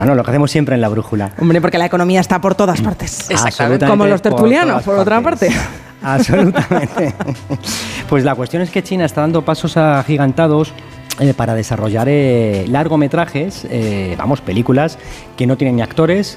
No, lo que hacemos siempre en La Brújula. Hombre, porque la economía está por todas partes. Exactamente. Como los tertulianos, por otra parte. Absolutamente. Pues la cuestión es que China está dando pasos agigantados para desarrollar largometrajes, películas que no tienen ni actores